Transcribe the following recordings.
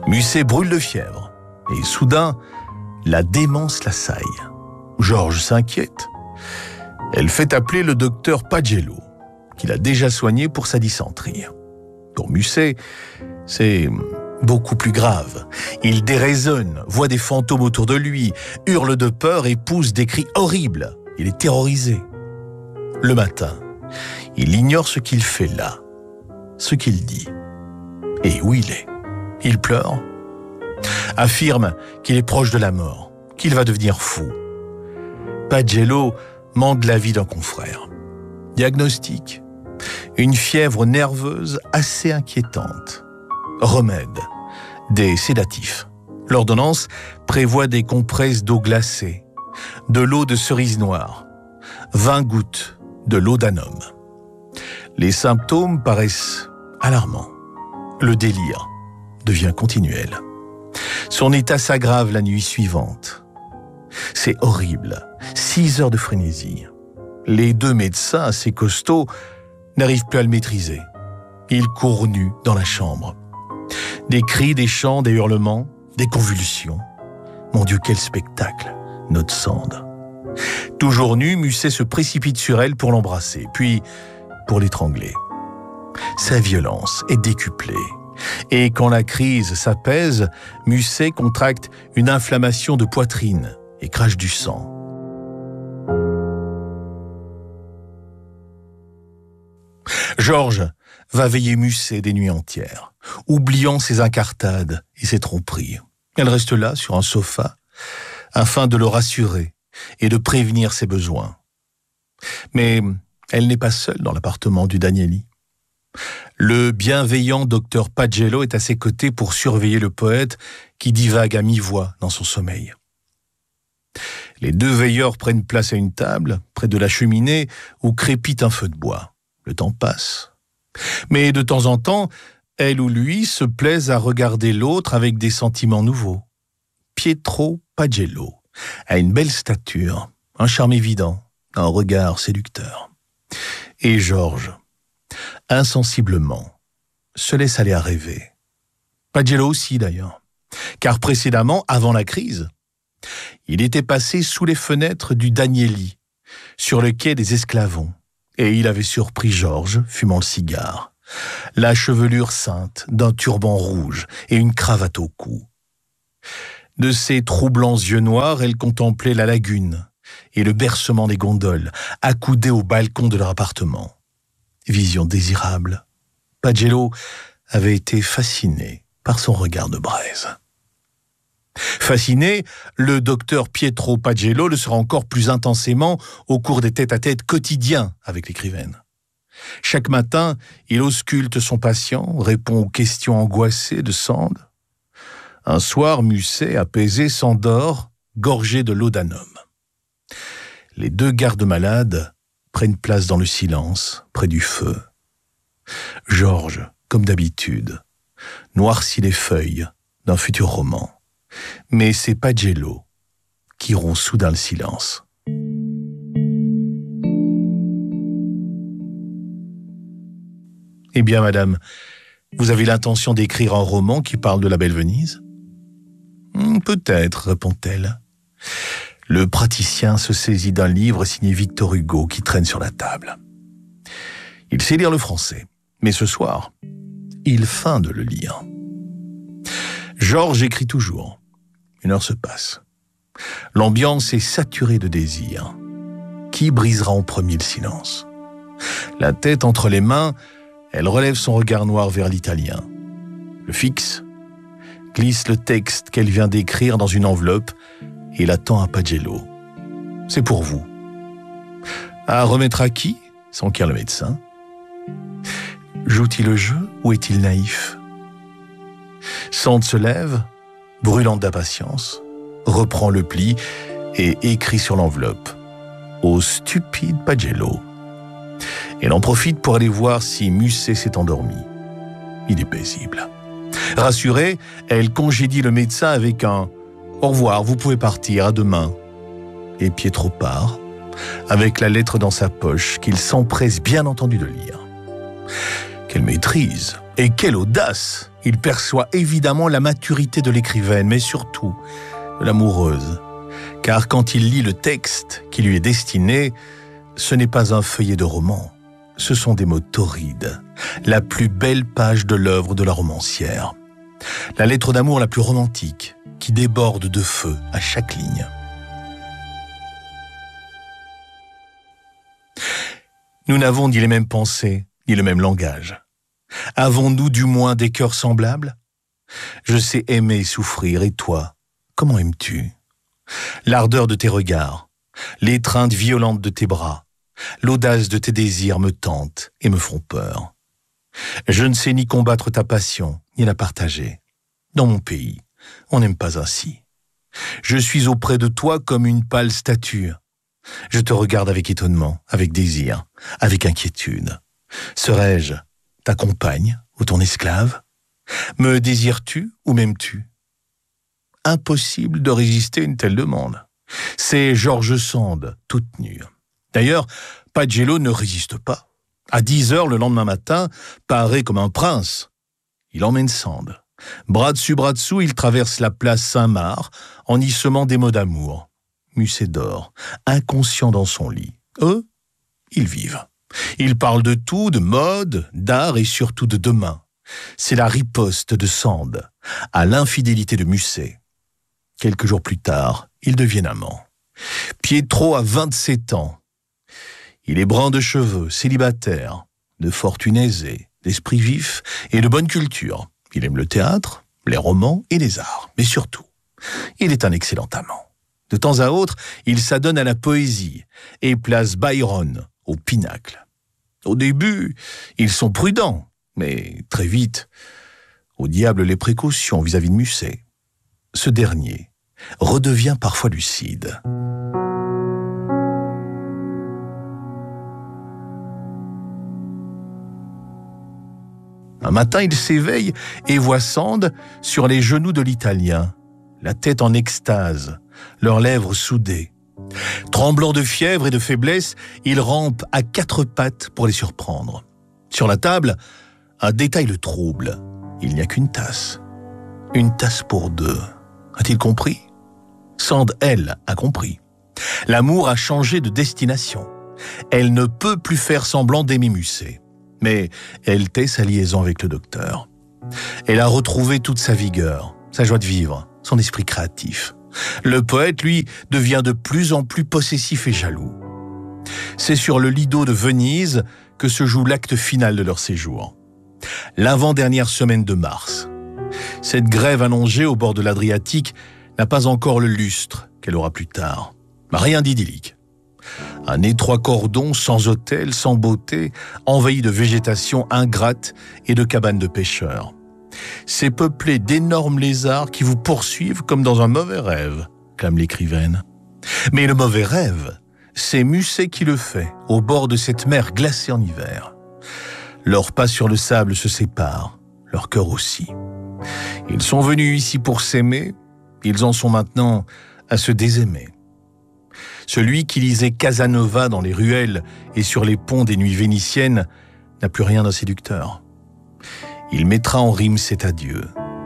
Musset brûle de fièvre. Et soudain, la démence l'assaille. Georges s'inquiète. Elle fait appeler le docteur Pagello, qu'il a déjà soigné pour sa dysenterie. Pour Musset, c'est beaucoup plus grave. Il déraisonne, voit des fantômes autour de lui, hurle de peur et pousse des cris horribles. Il est terrorisé. Le matin, il ignore ce qu'il fait là, ce qu'il dit et où il est. Il pleure, affirme qu'il est proche de la mort, qu'il va devenir fou. Pagello manque la vie d'un confrère. Diagnostic: une fièvre nerveuse assez inquiétante. Remède: des sédatifs. L'ordonnance prévoit des compresses d'eau glacée, de l'eau de cerise noire, 20 gouttes de laudanum. Les symptômes paraissent alarmants. Le délire devient continuel. Son état s'aggrave la nuit suivante. C'est horrible. 6 heures de frénésie. Les 2 médecins assez costauds n'arrivent plus à le maîtriser. Il court nu dans la chambre. Des cris, des chants, des hurlements, des convulsions. Mon Dieu, quel spectacle, note Sand. Toujours nu, Musset se précipite sur elle pour l'embrasser, puis pour l'étrangler. Sa violence est décuplée. Et quand la crise s'apaise, Musset contracte une inflammation de poitrine et crache du sang. Georges va veiller Musset des nuits entières, oubliant ses incartades et ses tromperies. Elle reste là, sur un sofa, afin de le rassurer et de prévenir ses besoins. Mais elle n'est pas seule dans l'appartement du Danieli. Le bienveillant docteur Pagello est à ses côtés pour surveiller le poète qui divague à mi-voix dans son sommeil. Les 2 veilleurs prennent place à une table, près de la cheminée, où crépite un feu de bois. Le temps passe. Mais de temps en temps, elle ou lui se plaisent à regarder l'autre avec des sentiments nouveaux. Pietro Pagello a une belle stature, un charme évident, un regard séducteur. Et Georges, insensiblement, se laisse aller à rêver. Pagello aussi d'ailleurs, car précédemment, avant la crise, il était passé sous les fenêtres du Danieli, sur le quai des Esclavons, et il avait surpris Georges fumant le cigare, la chevelure ceinte d'un turban rouge et une cravate au cou. De ses troublants yeux noirs, elle contemplait la lagune et le bercement des gondoles, accoudées au balcon de leur appartement. Vision désirable. Pagello avait été fasciné par son regard de braise. Fasciné, le docteur Pietro Pagello le sera encore plus intensément au cours des tête-à-tête quotidiens avec l'écrivaine. Chaque matin, il ausculte son patient, répond aux questions angoissées de Sand. Un soir, Musset, apaisé, s'endort, gorgé de laudanum. Les 2 gardes-malades prennent place dans le silence, près du feu. Georges, comme d'habitude, noircit les feuilles d'un futur roman. Mais c'est Pagello qui rompt soudain le silence. Eh bien, madame, vous avez l'intention d'écrire un roman qui parle de la belle Venise ? Peut-être, répond-elle. Le praticien se saisit d'un livre signé Victor Hugo qui traîne sur la table. Il sait lire le français, mais ce soir, il feint de le lire. Georges écrit toujours. 1 heure se passe. L'ambiance est saturée de désir. Qui brisera en premier le silence ? La tête entre les mains, elle relève son regard noir vers l'Italien. Le fixe, glisse le texte qu'elle vient d'écrire dans une enveloppe et la tend à Pagello. C'est pour vous. À remettre à qui ? s'enquiert le médecin. Joue-t-il le jeu ou est-il naïf ? Sand se lève, brûlante d'impatience, reprend le pli et écrit sur l'enveloppe « Au stupide Pagello ». Elle en profite pour aller voir si Musset s'est endormi. Il est paisible. Rassurée, elle congédie le médecin avec un « Au revoir, vous pouvez partir, à demain ». Et Pietro part, avec la lettre dans sa poche qu'il s'empresse bien entendu de lire. Quelle maîtrise et quelle audace! Il perçoit évidemment la maturité de l'écrivaine, mais surtout de l'amoureuse. Car quand il lit le texte qui lui est destiné, ce n'est pas un feuillet de roman, ce sont des mots torrides, la plus belle page de l'œuvre de la romancière. La lettre d'amour la plus romantique, qui déborde de feu à chaque ligne. Nous n'avons ni les mêmes pensées, ni le même langage. Avons-nous du moins des cœurs semblables? Je sais aimer et souffrir, et toi, comment aimes-tu? L'ardeur de tes regards, l'étreinte violente de tes bras, l'audace de tes désirs me tentent et me font peur. Je ne sais ni combattre ta passion, ni la partager. Dans mon pays, on n'aime pas ainsi. Je suis auprès de toi comme une pâle statue. Je te regarde avec étonnement, avec désir, avec inquiétude. Serais-je ta compagne ou ton esclave? Me désires-tu ou m'aimes-tu? Impossible de résister à une telle demande. C'est George Sand, toute nue. D'ailleurs, Pagello ne résiste pas. À 10h le lendemain matin, paré comme un prince, il emmène Sand. Bras dessous, il traverse la place Saint-Marc en y semant des mots d'amour. Musset dort, inconscient dans son lit. Eux, ils vivent. Ils parlent de tout, de mode, d'art et surtout de demain. C'est la riposte de Sand à l'infidélité de Musset. Quelques jours plus tard, ils deviennent amants. Pietro a 27 ans. Il est brun de cheveux, célibataire, de fortune aisée, d'esprit vif et de bonne culture. Il aime le théâtre, les romans et les arts. Mais surtout, il est un excellent amant. De temps à autre, il s'adonne à la poésie et place Byron au pinacle. Au début, ils sont prudents, mais très vite, au diable les précautions vis-à-vis de Musset. Ce dernier redevient parfois lucide. Un matin, il s'éveille et voit Sand sur les genoux de l'Italien, la tête en extase, leurs lèvres soudées. Tremblant de fièvre et de faiblesse, il rampe à 4 pattes pour les surprendre. Sur la table, un détail le trouble. Il n'y a qu'une tasse. Une tasse pour deux. A-t-il compris? Sand, elle, a compris. L'amour a changé de destination. Elle ne peut plus faire semblant d'aimer Musset. Mais elle tait sa liaison avec le docteur. Elle a retrouvé toute sa vigueur, sa joie de vivre, son esprit créatif. Le poète, lui, devient de plus en plus possessif et jaloux. C'est sur le Lido de Venise que se joue l'acte final de leur séjour. L'avant-dernière semaine de mars. Cette grève allongée au bord de l'Adriatique n'a pas encore le lustre qu'elle aura plus tard. Rien d'idyllique. Un étroit cordon sans hôtel, sans beauté, envahi de végétation ingrate et de cabanes de pêcheurs. C'est peuplé d'énormes lézards qui vous poursuivent comme dans un mauvais rêve, clame l'écrivaine. Mais le mauvais rêve, c'est Musset qui le fait, au bord de cette mer glacée en hiver. Leurs pas sur le sable se séparent, leur cœur aussi. Ils sont venus ici pour s'aimer, ils en sont maintenant à se désaimer. Celui qui lisait Casanova dans les ruelles et sur les ponts des nuits vénitiennes n'a plus rien d'un séducteur. Il mettra en rime cet adieu.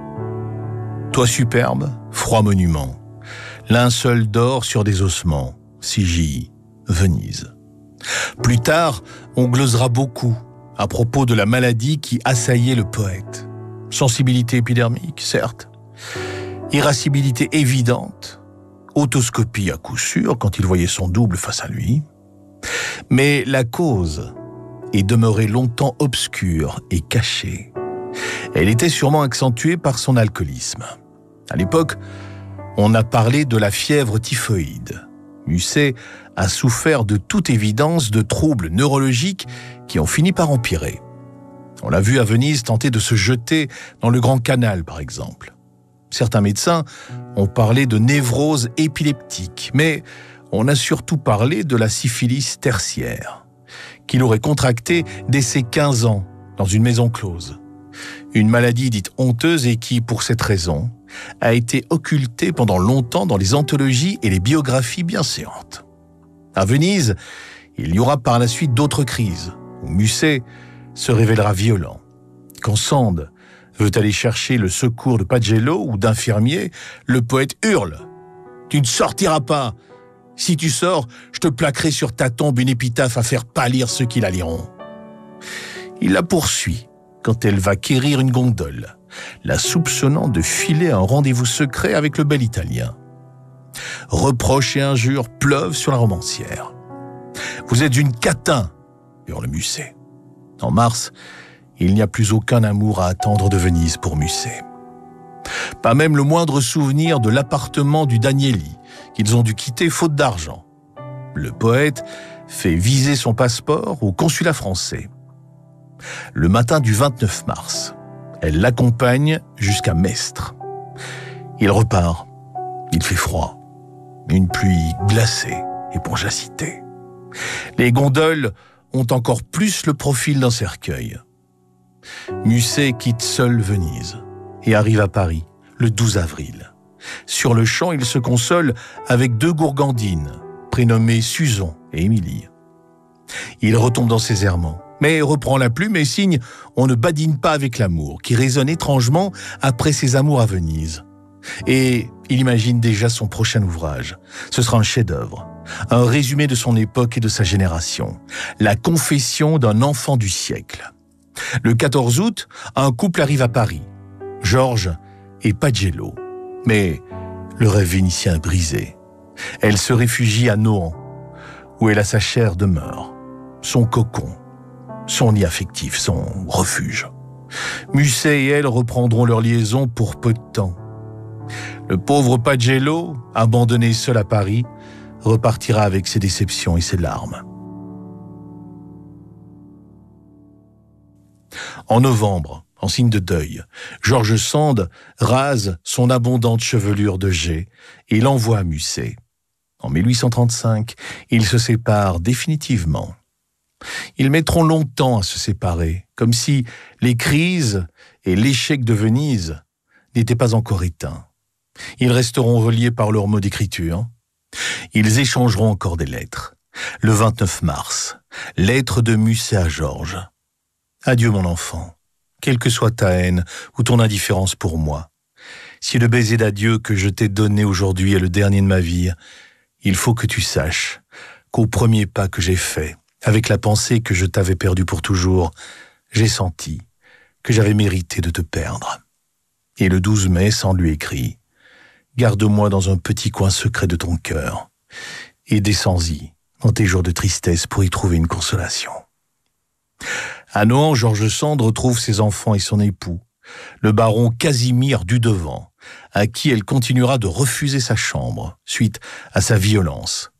Toi superbe, froid monument, linceul d'or sur des ossements, Sigie, Venise. Plus tard, on glosera beaucoup à propos de la maladie qui assaillait le poète. Sensibilité épidermique, certes. Irascibilité évidente. Otoscopie à coup sûr quand il voyait son double face à lui. Mais la cause est demeurée longtemps obscure et cachée. Elle était sûrement accentuée par son alcoolisme. À l'époque, on a parlé de la fièvre typhoïde. Musset a souffert de toute évidence de troubles neurologiques qui ont fini par empirer. On l'a vu à Venise tenter de se jeter dans le Grand Canal, par exemple. Certains médecins ont parlé de névrose épileptique, mais on a surtout parlé de la syphilis tertiaire, qu'il aurait contractée dès ses 15 ans dans une maison close. Une maladie dite honteuse et qui, pour cette raison, a été occultée pendant longtemps dans les anthologies et les biographies bienséantes. À Venise, il y aura par la suite d'autres crises, où Musset se révélera violent. Quand Sand veut aller chercher le secours de Pagello ou d'infirmier, le poète hurle. « Tu ne sortiras pas. Si tu sors, je te plaquerai sur ta tombe une épitaphe à faire pâlir ceux qui la liront. » Il la poursuit quand elle va quérir une gondole, la soupçonnant de filer un rendez-vous secret avec le bel Italien. Reproches et injures pleuvent sur la romancière. « Vous êtes une catin !» hurle Musset. En mars, il n'y a plus aucun amour à attendre de Venise pour Musset. Pas même le moindre souvenir de l'appartement du Danieli, qu'ils ont dû quitter faute d'argent. Le poète fait viser son passeport au consulat français. Le matin du 29 mars, elle l'accompagne jusqu'à Mestre. Il repart. Il fait froid. Une pluie glacée éponge la cité. Les gondoles ont encore plus le profil d'un cercueil. Musset quitte seul Venise et arrive à Paris le 12 avril. Sur le champ, il se console avec 2 gourgandines, prénommées Suzon et Émilie. Il retombe dans ses errements, mais reprend la plume et signe « On ne badine pas avec l'amour », qui résonne étrangement après ses amours à Venise. Et il imagine déjà son prochain ouvrage. Ce sera un chef-d'œuvre, un résumé de son époque et de sa génération, la confession d'un enfant du siècle. Le 14 août, un couple arrive à Paris, Georges et Pagello. Mais le rêve vénitien est brisé. Elle se réfugie à Nohant, où elle a sa chère demeure, son cocon, son nid affectif, son refuge. Musset et elle reprendront leur liaison pour peu de temps. Le pauvre Pagello, abandonné seul à Paris, repartira avec ses déceptions et ses larmes. En novembre, en signe de deuil, George Sand rase son abondante chevelure de jais et l'envoie à Musset. En 1835, ils se séparent définitivement. Ils mettront longtemps à se séparer, comme si les crises et l'échec de Venise n'étaient pas encore éteints. Ils resteront reliés par leurs mots d'écriture. Ils échangeront encore des lettres. Le 29 mars, lettre de Musset à Georges. « Adieu mon enfant, quelle que soit ta haine ou ton indifférence pour moi. Si le baiser d'adieu que je t'ai donné aujourd'hui est le dernier de ma vie, il faut que tu saches qu'au premier pas que j'ai fait, avec la pensée que je t'avais perdu pour toujours, j'ai senti que j'avais mérité de te perdre. » Et le 12 mai, Sand lui écrit « Garde-moi dans un petit coin secret de ton cœur et descends-y dans tes jours de tristesse pour y trouver une consolation. » À Nohant, George Sand retrouve ses enfants et son époux, le baron Casimir Dudevant, à qui elle continuera de refuser sa chambre suite à sa violence.